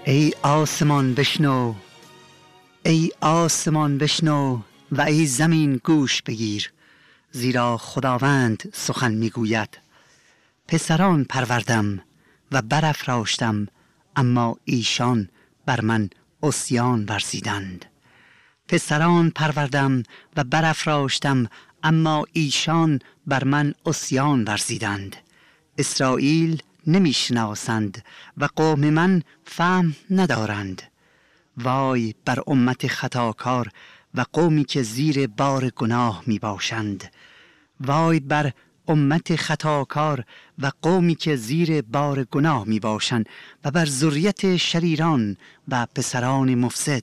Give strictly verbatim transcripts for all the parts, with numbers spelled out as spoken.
ای آسمان بشنو، ای آسمان بشنو و ای زمین گوش بگیر، زیرا خداوند سخن میگوید. پسران پروردم و برافراشتم، اما ایشان بر من عصیان ورزیدند. پسران پروردم و برافراشتم، اما ایشان بر من عصیان ورزیدند. اسرائیل نمیشناسند و قوم من فهم ندارند. وای بر امت خطاکار و قومی که زیر بار گناه می باشند. وای بر امت خطاکار و قومی که زیر بار گناه می باشند و بر ذریت شریران و پسران مفسد.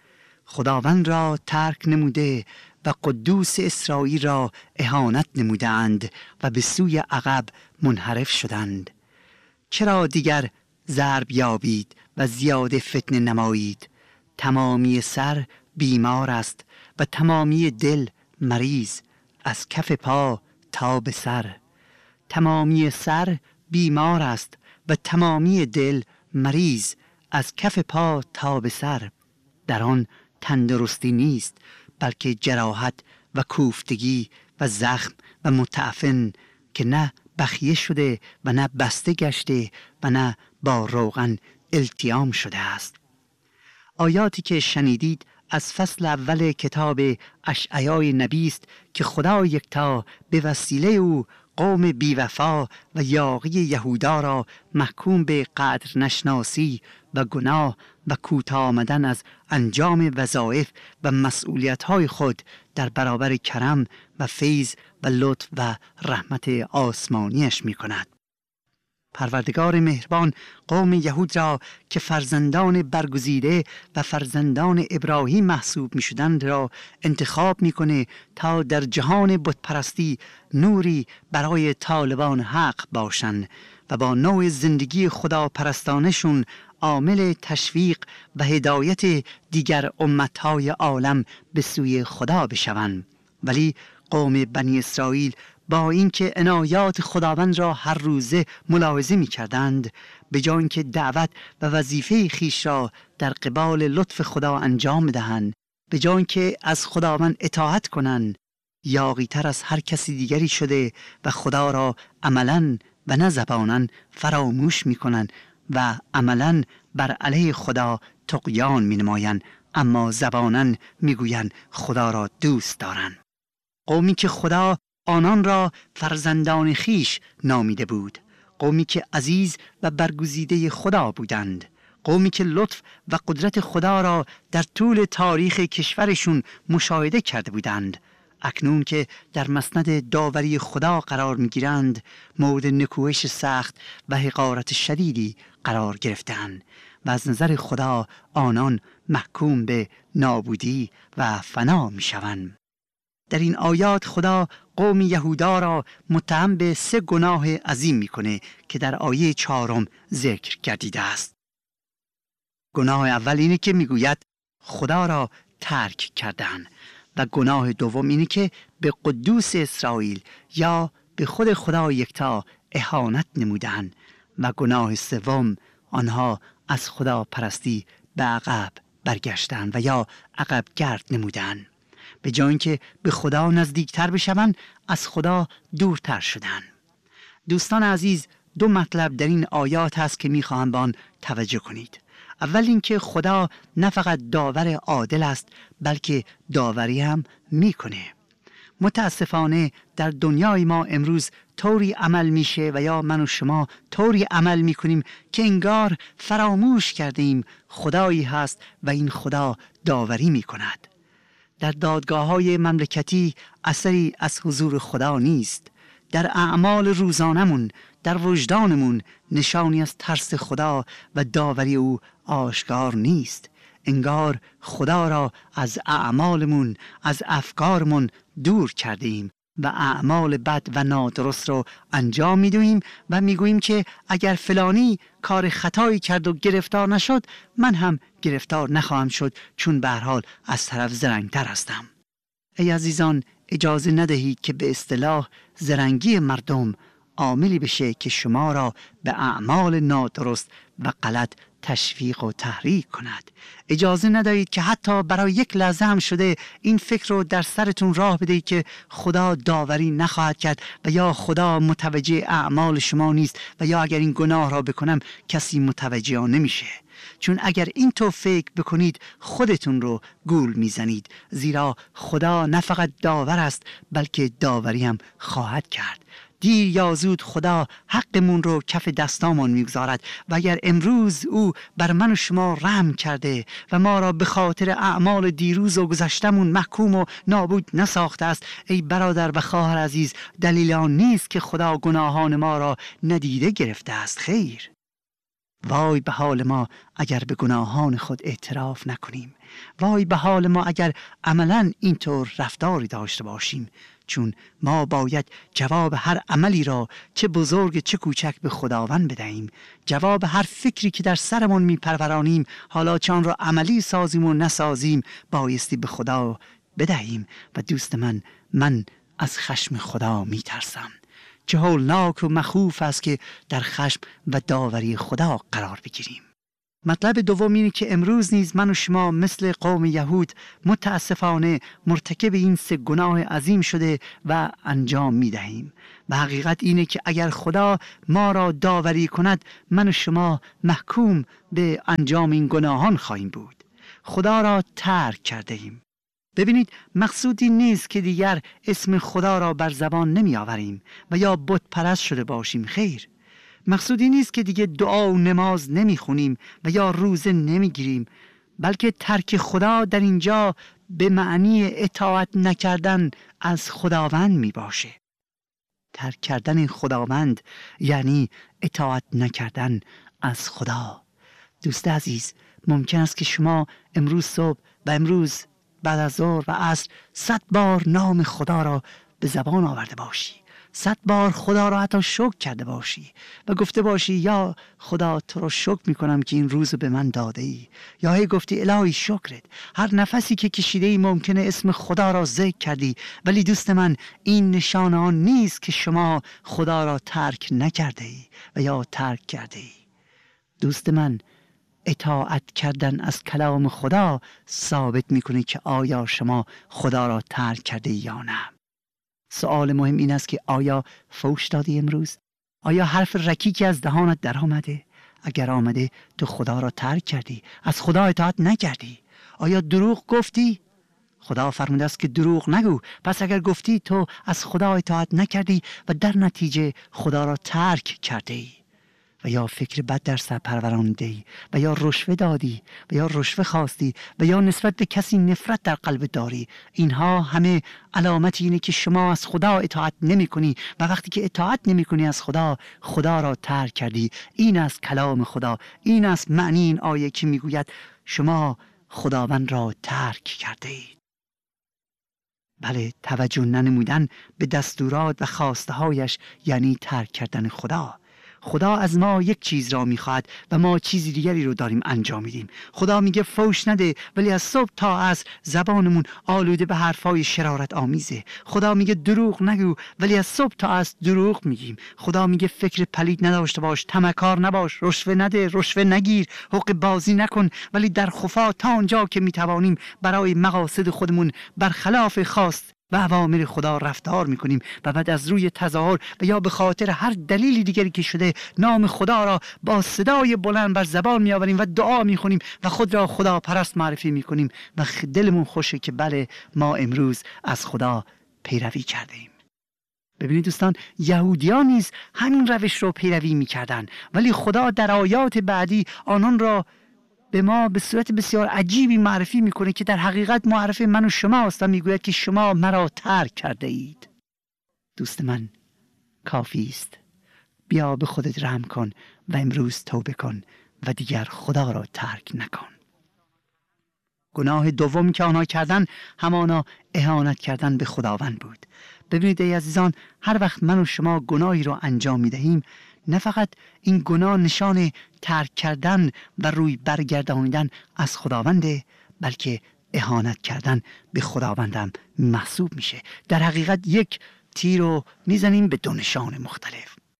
خداوند را ترک نموده و قدوس اسرائیل را اهانت نمودند و به سوی عقب منحرف شدند. چرا دیگر ضرب یابید و زیاده فتنه نمایید؟ تمامی سر بیمار است و تمامی دل مریض، از کف پا تا به سر. تمامی سر بیمار است و تمامی دل مریض، از کف پا تا به سر. در آن تندرستی نیست، بلکه جراحت و کوفتگی و زخم و متعفن، که نه بخیه شده و نه بسته گشته و نه با روغن التیام شده است. آیاتی که شنیدید از فصل اول کتاب اشعیای نبی است که خدا یکتا به وسیله او قوم بیوفا و یاغی یهودا را محکوم به قدر نشناسی و گناه و کوتاه آمدن از انجام وظایف و مسئولیت‌های خود در برابر کرم و فیض و لطف و رحمت آسمانیش می‌کند. پروردگار مهربان قوم یهود را که فرزندان برگزیده و فرزندان ابراهیم محسوب می شدند را انتخاب میکنه تا در جهان بتپرستی نوری برای طالبان حق باشند و با نوع زندگی خدا پرستانشون عامل تشویق و هدایت دیگر امتهای عالم به سوی خدا بشوند. ولی قوم بنی اسرائیل با اینکه عنایات خداوند را هر روزه ملاحظه می کردند، به جای اینکه دعوت و وظیفه خیش را در قبال لطف خدا انجام دهند، به جای اینکه از خداوند اطاعت کنند، یاغی تر از هر کسی دیگری شده و خدا را عملاً و نه زباناً فراموش می کنند و عملاً بر علیه خدا طغیان می نمایند، اما زباناً می گویند خدا را دوست دارند. قومی که خدا آنان را فرزندان خیش نامیده بود، قومی که عزیز و برگزیده خدا بودند، قومی که لطف و قدرت خدا را در طول تاریخ کشورشون مشاهده کرده بودند، اکنون که در مسند داوری خدا قرار میگیرند مورد نکوهش سخت و حقارت شدیدی قرار گرفتند و از نظر خدا آنان محکوم به نابودی و فنا میشوند. در این آیات خدا قوم یهودا را متهم به سه گناه عظیم میکنه که در آیه چهارم ذکر گردیده است. گناه اول اینه که میگوید خدا را ترک کردن و گناه دوم اینه که به قدوس اسرائیل یا به خود خدا یکتا اهانت نمودن و گناه سوم آنها از خدا پرستی به عقب برگشتن و یا عقب گرد نمودن. به جای اینکه به خدا نزدیکتر بشوند از خدا دورتر شدن. دوستان عزیز، دو مطلب در این آیات هست که میخواهم به آن توجه کنید. اول اینکه خدا نه فقط داور عادل است بلکه داوری هم میکنه. متاسفانه در دنیای ما امروز طوری عمل میشه و یا من و شما طوری عمل میکنیم که انگار فراموش کردیم خدایی هست و این خدا داوری میکند. در دادگاه‌های مملکتی اثری از حضور خدا نیست. در اعمال روزانمون، در وجدانمون نشانی از ترس خدا و داوری او آشکار نیست. انگار خدا را از اعمالمون، از افکارمون دور کردیم و اعمال بد و نادرست رو انجام میدویم و میگوییم که اگر فلانی کار خطایی کرد و گرفتار نشد، من هم گرفتار نخواهم شد چون به هر حال از طرف زرنگتر هستم. ای عزیزان، اجازه ندهید که به اصطلاح زرنگی مردم عاملی بشه که شما را به اعمال نادرست و غلط تشویق و تحریک کند. اجازه ندهید که حتی برای یک لحظه هم شده این فکر رو در سرتون راه بدهید که خدا داوری نخواهد کرد و یا خدا متوجه اعمال شما نیست و یا اگر این گناه را بکنم کسی متوجه آن نمیشه. چون اگر این تو فکر بکنید خودتون رو گول میزنید، زیرا خدا نه فقط داور است بلکه داوری هم خواهد کرد. دیر یا زود خدا حقمون رو کف دستامون میگذارد و اگر امروز او بر من و شما رحم کرده و ما را به خاطر اعمال دیروز و گذشتمون محکوم و نابود نساخته است، ای برادر و خواهر عزیز، دلیل آن نیست که خدا گناهان ما را ندیده گرفته است. خیر، وای به حال ما اگر به گناهان خود اعتراف نکنیم. وای به حال ما اگر عملاً اینطور رفتاری داشته باشیم. چون ما باید جواب هر عملی را چه بزرگ چه کوچک به خداوند بدهیم. جواب هر فکری که در سرمون میپرورانیم، حالا چه آن را عملی سازیم و نسازیم، بایستی به خدا بدهیم. و دوست من، من از خشم خدا میترسم. چه هولناک و مخوف است که در خشم و داوری خدا قرار بگیریم. مطلب دوم اینه که امروز نیز من و شما مثل قوم یهود متاسفانه مرتکب این سه گناه عظیم شده و انجام می دهیم. و حقیقت اینه که اگر خدا ما را داوری کند، من و شما محکوم به انجام این گناهان خواهیم بود. خدا را ترک کرده ایم. ببینید، مقصودی نیست که دیگر اسم خدا را بر زبان نمی آوریم و یا بت پرست شده باشیم. خیر، مقصودی نیست که دیگه دعا و نماز نمی خونیم و یا روزه نمی گیریم، بلکه ترک خدا در اینجا به معنی اطاعت نکردن از خداوند می باشه. ترک کردن خداوند یعنی اطاعت نکردن از خدا. دوست عزیز، ممکن است که شما امروز صبح و امروز بعد از ظهر و عصر صد بار نام خدا را به زبان آورده باشی، صد بار خدا را حتی شکر کرده باشی و گفته باشی یا خدا تو را شکر میکنم که این روز به من داده ای، یا هی گفتی الهی شکرت. هر نفسی که کشیده ای ممکنه اسم خدا را ذکر کردی، ولی دوست من، این نشانه آن نیست که شما خدا را ترک نکرده ای و یا ترک کرده ای. دوست من، اطاعت کردن از کلام خدا ثابت میکنه که آیا شما خدا را ترک کرده یا نه. سوال مهم این است که آیا فوش دادی امروز؟ آیا حرف رکیکی از دهانت در آمده؟ اگر آمده تو خدا را ترک کردی، از خدا اطاعت نکردی. آیا دروغ گفتی؟ خدا فرموده است که دروغ نگو. پس اگر گفتی تو از خدا اطاعت نکردی و در نتیجه خدا را ترک کرده ای. و یا فکر بد در سر پرورانیده ای و یا رشوه دادی و یا رشوه خواستی و یا نسبت به کسی نفرت در قلب داری. اینها همه علامت اینه که شما از خدا اطاعت نمی کنی و وقتی که اطاعت نمی کنی از خدا، خدا را ترک کردی. این است کلام خدا. این است معنی این آیه که می گوید شما خداوند را ترک کرده اید. بله، توجه ننمودن به دستورات و خواسته هایش یعنی ترک کردن خدا. خدا از ما یک چیز را میخواد و ما چیزی دیگری رو داریم انجام میدیم. خدا میگه فوش نده، ولی از صبح تا عصر زبانمون آلوده به حرفای شرارت آمیزه. خدا میگه دروغ نگو، ولی از صبح تا عصر دروغ میگیم. خدا میگه فکر پلید نداشته باش، طمعکار نباش، رشوه نده، رشوه نگیر، حق بازی نکن، ولی در خفا تا آنجا که میتوانیم برای مقاصد خودمون برخلاف خواست و اوامر خدا رفتار میکنیم و بعد از روی تظاهر و یا به خاطر هر دلیلی دیگری که شده نام خدا را با صدای بلند بر زبان میآوریم و دعا میخونیم و خود را خدا پرست معرفی میکنیم و دلمون خوشه که بله ما امروز از خدا پیروی کردیم. ببینید دوستان، یهودیان نیز همین روش رو پیروی میکردن، ولی خدا در آیات بعدی آنان را به ما به صورت بسیار عجیبی معرفی میکنه که در حقیقت معرف من و شما است و میگوید که شما مرا ترک کرده اید. دوست من، کافی است. بیا به خودت رحم کن و امروز توبه کن و دیگر خدا را ترک نکن. گناه دوم که آنها کردن همانا اهانت کردن به خداوند بود. ببینید ای عزیزان، هر وقت من و شما گناهی را انجام میدهیم، نه فقط این گناه نشان ترک کردن و روی برگردانیدن از خداونده، بلکه اهانت کردن به خداوندم محسوب میشه. در حقیقت یک تیر رو میزنیم به دو نشان مختلف.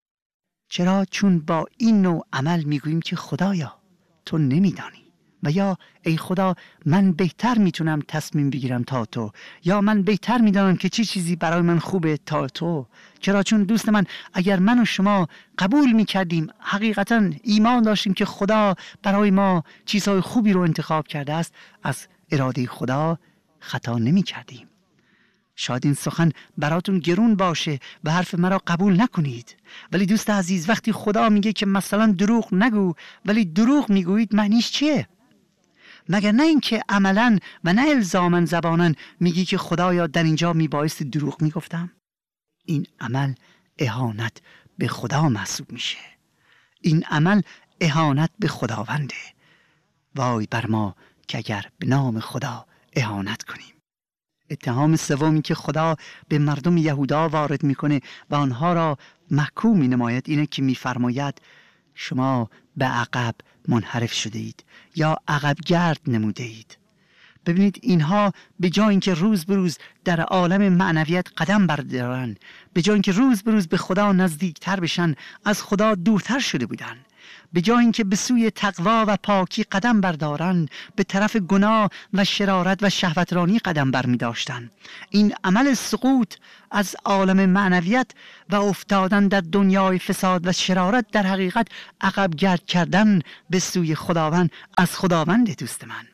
چرا؟ چون با این نوع عمل میگوییم که خدایا تو نمیدانی، و یا ای خدا من بهتر میتونم تصمیم بگیرم تا تو، یا من بهتر میدانم که چی چیزی برای من خوبه تا تو. چرا؟ چون دوست من اگر من و شما قبول میکردیم، حقیقتا ایمان داشتیم که خدا برای ما چیزهای خوبی رو انتخاب کرده است، از اراده خدا خطا نمیکردیم. شاید این سخن براتون گرون باشه و حرف مرا قبول نکنید، ولی دوست عزیز وقتی خدا میگه که مثلا دروغ نگو ولی دروغ میگویید، معنیش چیه؟ مگر نه اینکه عملا و نه الزاماً زباناً میگی که خدایا در اینجا میبایست دروغ میگفتم؟ این عمل اهانت به خدا محسوب میشه. این عمل اهانت به خداونده. وای بر ما که اگر به نام خدا اهانت کنیم. اتهام سومی که خدا به مردم یهودا وارد میکنه و آنها را محکوم مینماید اینه که میفرماید شما به عقب منحرف شده اید یا عقب گرد نموده اید. ببینید اینها به جای اینکه روز به روز در عالم معنویت قدم بردارن، به جای اینکه روز به روز به خدا نزدیکتر بشن، از خدا دورتر شده بودن. به جای اینکه به سوی تقوا و پاکی قدم بردارن، به طرف گناه و شرارت و شهوترانی قدم برمی داشتن. این عمل سقوط از عالم معنویت و افتادن در دنیای فساد و شرارت در حقیقت عقب گرد کردن به سوی خداوند از خداوند دوست من.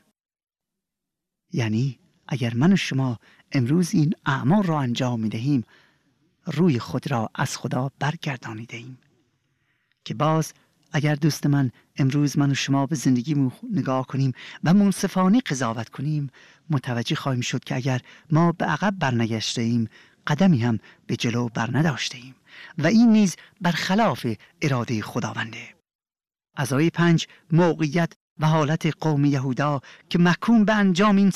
یعنی اگر من و شما امروز این اعمال را انجام می دهیم، روی خود را از خدا برگردانیده ایم. که باز اگر دوست من امروز من و شما به زندگی نگاه کنیم و منصفانه قضاوت کنیم، متوجه خواهیم شد که اگر ما به عقب برنگشته ایم، قدمی هم به جلو برنداشته ایم و این نیز برخلاف اراده خداونده. از آیه پنج موقعیت و حالت قوم یهودا که محکوم به انجام این